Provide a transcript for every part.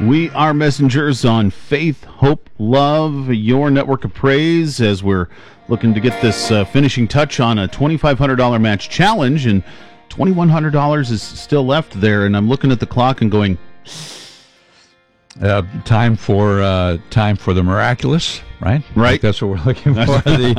We are messengers on faith, hope, love, your network of praise, as we're looking to get this finishing touch on a $2,500 match challenge, and $2,100 is still left there, and I'm looking at the clock and going... Time for the miraculous, right? Right. That's what we're looking for.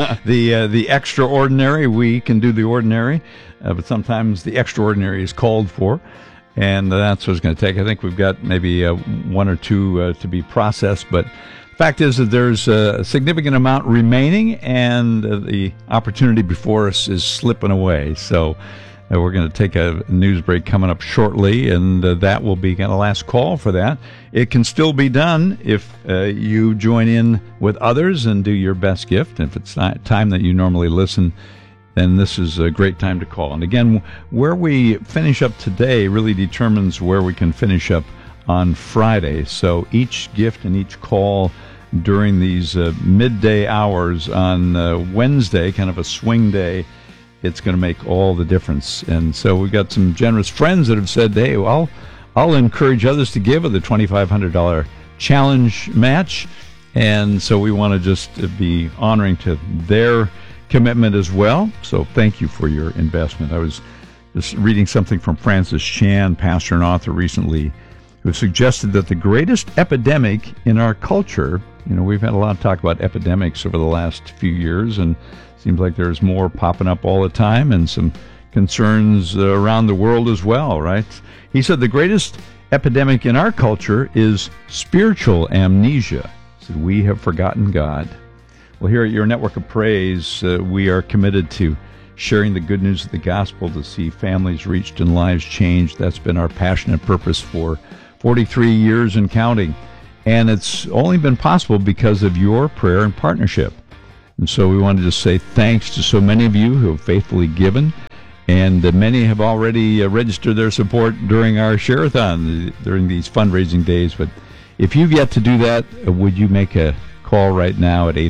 the extraordinary. We can do the ordinary, but sometimes the extraordinary is called for, and that's what it's going to take. I think we've got maybe one or two to be processed, but the fact is that there's a significant amount remaining, and the opportunity before us is slipping away. So we're going to take a news break coming up shortly, and that will be kind of last call for that. It can still be done if you join in with others and do your best gift. If it's not time that you normally listen, then this is a great time to call. And again, where we finish up today really determines where we can finish up on Friday. So each gift and each call during these midday hours on Wednesday, kind of a swing day, it's going to make all the difference. And so we've got some generous friends that have said, hey, well, I'll encourage others to give of the $2,500 challenge match. And so we want to just be honoring to their commitment as well. So thank you for your investment. I was just reading something from Francis Chan, pastor and author recently, who suggested that the greatest epidemic in our culture, we've had a lot of talk about epidemics over the last few years, and seems like there's more popping up all the time, and some concerns around the world as well, right? He said the greatest epidemic in our culture is spiritual amnesia. He said, we have forgotten God. Well, here at Your Network of Praise, we are committed to sharing the good news of the gospel to see families reached and lives changed. That's been our passionate purpose for 43 years and counting. And it's only been possible because of your prayer and partnership. And so we wanted to say thanks to so many of you who have faithfully given, and many have already registered their support during our share-a-thon, during these fundraising days. But if you've yet to do that, would you make a call right now at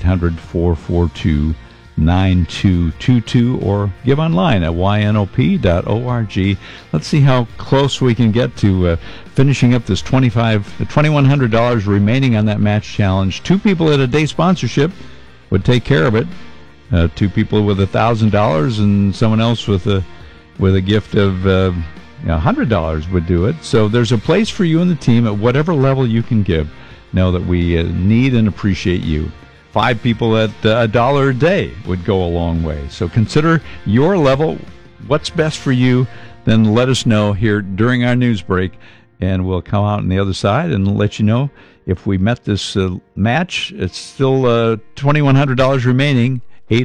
800-442-9222 or give online at ynop.org. Let's see how close we can get to finishing up this $2,100 remaining on that match challenge. 2 people at a day sponsorship would take care of it. 2 people with $1,000 and someone else with a gift of $100 would do it. So there's a place for you and the team at whatever level you can give. Know that we need and appreciate you. 5 people at $1 a day would go a long way. So consider your level, what's best for you. Then let us know here during our news break, and we'll come out on the other side and let you know if we met this match. It's still $2,100 remaining.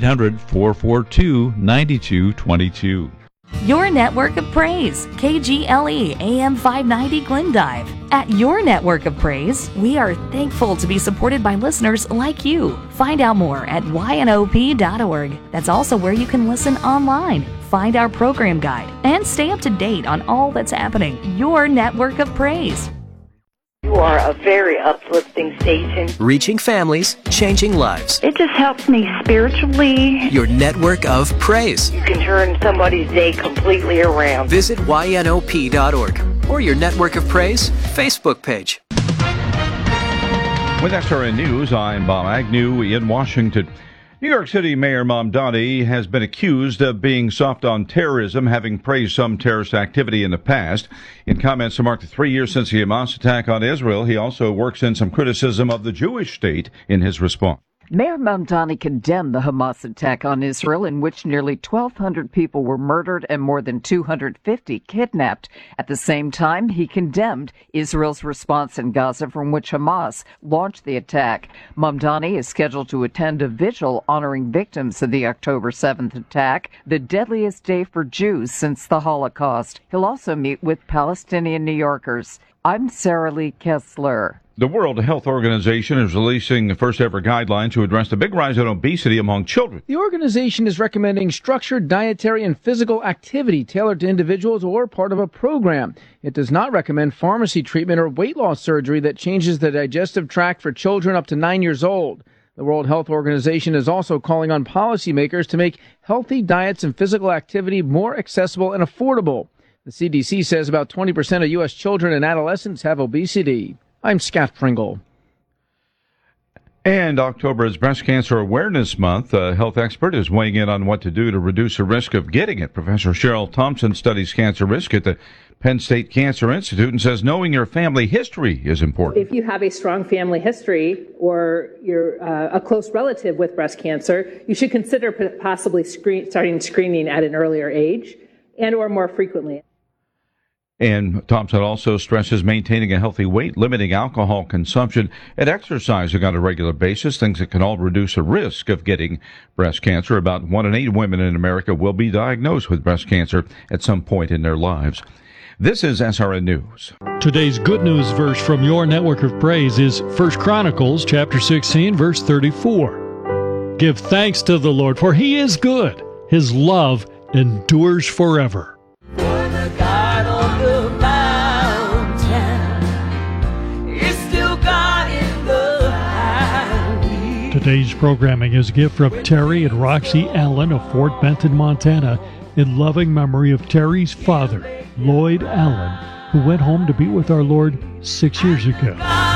800-442-9222. Your Network of Praise, KGLE AM 590 Glendive. At Your Network of Praise, we are thankful to be supported by listeners like you. Find out more at ynop.org. That's also where you can listen online, find our program guide, and stay up to date on all that's happening. Your Network of Praise. You are a very uplifting station. Reaching families, changing lives. It just helps me spiritually. Your Network of Praise. You can turn somebody's day completely around. Visit ynop.org or your Network of Praise Facebook page. With SRN News, I'm Bob Agnew in Washington. New York City Mayor Mamdani has been accused of being soft on terrorism, having praised some terrorist activity in the past. In comments to mark the 3 years since the Hamas attack on Israel, he also works in some criticism of the Jewish state in his response. Mayor Mamdani condemned the Hamas attack on Israel, in which nearly 1,200 people were murdered and more than 250 kidnapped. At the same time, he condemned Israel's response in Gaza, from which Hamas launched the attack. Mamdani is scheduled to attend a vigil honoring victims of the October 7th attack, the deadliest day for Jews since the Holocaust. He'll also meet with Palestinian New Yorkers. I'm Sarah Lee Kessler. The World Health Organization is releasing the first ever guidelines to address the big rise in obesity among children. The organization is recommending structured dietary and physical activity tailored to individuals or part of a program. It does not recommend pharmacy treatment or weight loss surgery that changes the digestive tract for children up to 9 years old. The World Health Organization is also calling on policymakers to make healthy diets and physical activity more accessible and affordable. The CDC says about 20% of U.S. children and adolescents have obesity. I'm Scott Pringle. And October is Breast Cancer Awareness Month. A health expert is weighing in on what to do to reduce the risk of getting it. Professor Cheryl Thompson studies cancer risk at the Penn State Cancer Institute and says knowing your family history is important. If you have a strong family history or you're a close relative with breast cancer, you should consider possibly starting screening at an earlier age and or more frequently. And Thompson also stresses maintaining a healthy weight, limiting alcohol consumption, and exercising on a regular basis, things that can all reduce the risk of getting breast cancer. About 1 in 8 women in America will be diagnosed with breast cancer at some point in their lives. This is SRN News. Today's good news verse from your network of praise is 1 Chronicles chapter 16, verse 34. Give thanks to the Lord, for he is good. His love endures forever. Today's programming is a gift from Terry and Roxy Allen of Fort Benton, Montana, in loving memory of Terry's father, Lloyd Allen, who went home to be with our Lord 6 years ago.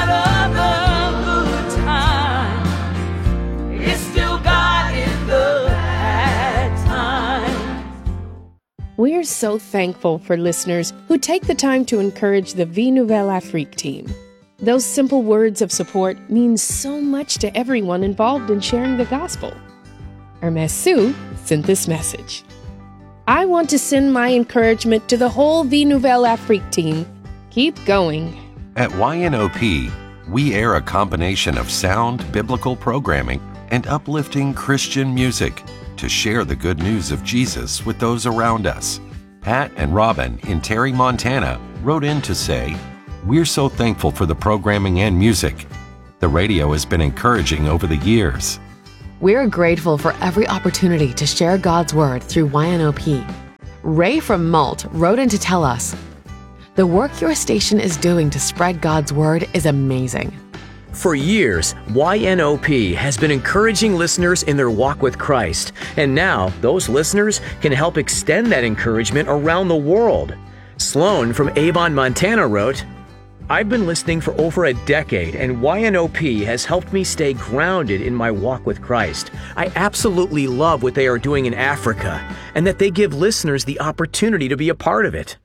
We're so thankful for listeners who take the time to encourage the Vie Nouvelle Afrique team. Those simple words of support mean so much to everyone involved in sharing the gospel. Hermes Sue sent this message. I want to send my encouragement to the whole Vie Nouvelle Afrique team. Keep going. At YNOP, we air a combination of sound biblical programming and uplifting Christian music to share the good news of Jesus with those around us. Pat and Robin in Terry, Montana, wrote in to say, "We're so thankful for the programming and music. The radio has been encouraging over the years." We're grateful for every opportunity to share God's Word through YNOP. Ray from Malt wrote in to tell us, "The work your station is doing to spread God's Word is amazing." For years, YNOP has been encouraging listeners in their walk with Christ, and now those listeners can help extend that encouragement around the world. Sloan from Avon, Montana wrote, I've been listening for over a decade, and YNOP has helped me stay grounded in my walk with Christ. I absolutely love what they are doing in Africa, and that they give listeners the opportunity to be a part of it.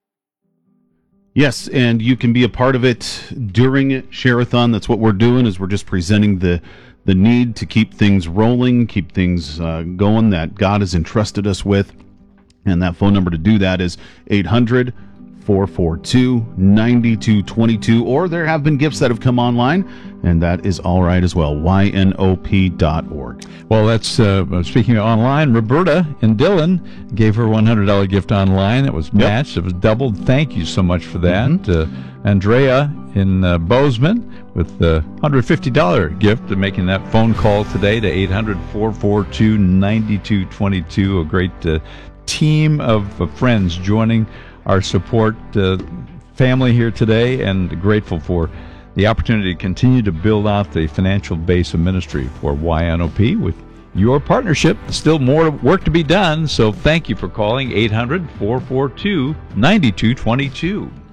Yes, and you can be a part of it during Share-a-thon. That's what we're doing, is we're just presenting the need to keep things rolling, keep things going that God has entrusted us with. And that phone number to do that is 800-442-9222, or there have been gifts that have come online, and that is all right as well, ynop.org. Well, that's, speaking of online, Roberta in Dillon gave her $100 gift online. It was matched. It was doubled. Thank you so much for that. Andrea in Bozeman with the $150 gift and making that phone call today to 800-442-9222. A great team of friends joining our support family here today, and grateful for the opportunity to continue to build out the financial base of ministry for YNOP with your partnership. Still more work to be done, so thank you for calling 800-442-9222.